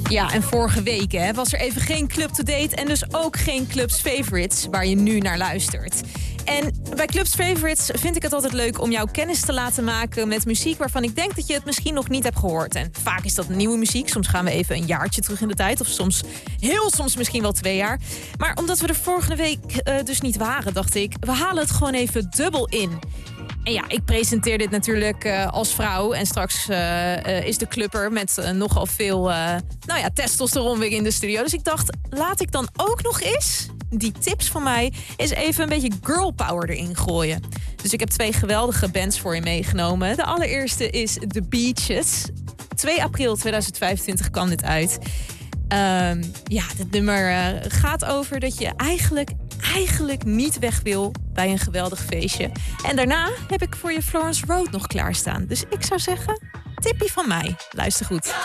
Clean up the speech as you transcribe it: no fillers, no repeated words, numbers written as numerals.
Ja, en vorige week was er even geen Club to Date en dus ook geen Clubs Favorites waar je nu naar luistert. En bij Clubs Favorites vind ik het altijd leuk om jouw kennis te laten maken met muziek waarvan ik denk dat je het misschien nog niet hebt gehoord. En vaak is dat nieuwe muziek. Soms gaan we even een jaartje terug in de tijd. Of soms misschien wel 2 jaar. Maar omdat we er vorige week dus niet waren, dacht ik, we halen het gewoon even dubbel in. En ja, ik presenteer dit natuurlijk als vrouw. En straks is de clubber met nogal veel testosteron weer in de studio. Dus ik dacht, laat ik dan ook nog eens die tips van mij eens even een beetje girl power erin gooien. Dus ik heb 2 geweldige bands voor je meegenomen. De allereerste is The Beaches. 2 april 2025 kwam dit uit. Dit nummer gaat over dat je eigenlijk niet weg wil bij een geweldig feestje. En daarna heb ik voor je Florence Road nog klaarstaan. Dus ik zou zeggen, tippie van mij. Luister goed.